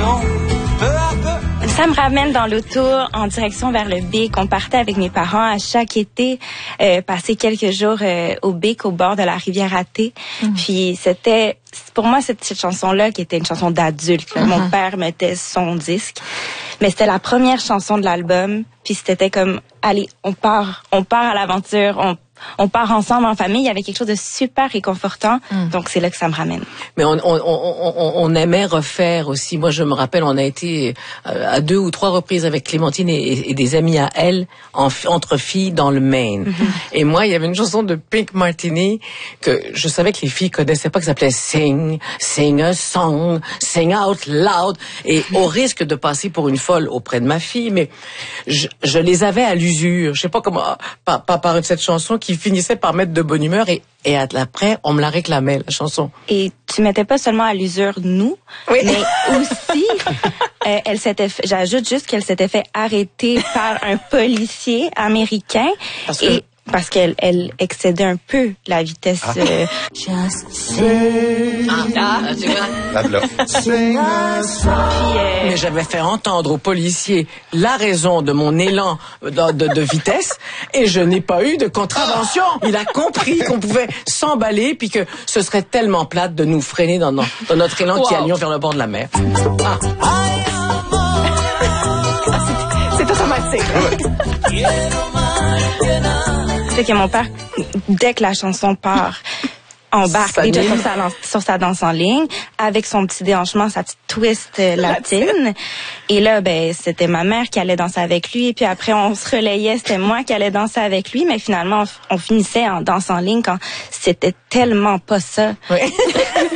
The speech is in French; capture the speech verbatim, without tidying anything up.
passion. Peu à peu. Ça me ramène dans l'auto en direction vers le Bic. On partait avec mes parents à chaque été, euh, passer quelques jours euh, au Bic, au bord de la rivière Athée. Mm. Puis c'était, pour moi, cette, cette chanson-là qui était une chanson d'adulte. Mm-hmm. Mon père mettait son disque, mais c'était la première chanson de l'album. Puis c'était comme, allez, on part, on part à l'aventure, on On part ensemble en famille. Il y avait quelque chose de super réconfortant. Mm. Donc, c'est là que ça me ramène. Mais on, on, on, on aimait refaire aussi. Moi, je me rappelle, on a été à deux ou trois reprises avec Clémentine et, et des amis à elle, en, entre filles dans le Maine. Mm-hmm. Et moi, il y avait une chanson de Pink Martini que je savais que les filles connaissaient pas, qui s'appelait Sing, Sing a Song, Sing Out Loud. Et au risque de passer pour une folle auprès de ma fille, mais je, je les avais à l'usure. Je sais pas comment, par, par, par cette chanson qui finissait par mettre de bonne humeur et, et après, on me la réclamait, la chanson. Et tu mettais pas seulement à l'usure nous, oui. mais aussi, euh, elle s'était fait, j'ajoute juste qu'elle s'était fait arrêter par un policier américain. Parce que... et parce qu'elle elle excédait un peu la vitesse. Ah. Euh... Just say... Ah, ah, tu vois? Puis, euh... Mais j'avais fait entendre au policier la raison de mon élan de, de, de vitesse et je n'ai pas eu de contravention. Il a compris qu'on pouvait s'emballer puis que ce serait tellement plate de nous freiner dans, dans, dans notre élan wow. qui allions vers le bord de la mer. Ah. C'est automatique. C'est que mon père, dès que la chanson part, embarque déjà sur sa, sur sa danse en ligne, avec son petit déhanchement, sa petite twist euh, latine. Et là, ben, c'était ma mère qui allait danser avec lui. Et puis après, on se relayait, c'était moi qui allais danser avec lui. Mais finalement, on, on finissait en danse en ligne quand c'était tellement pas ça. Oui.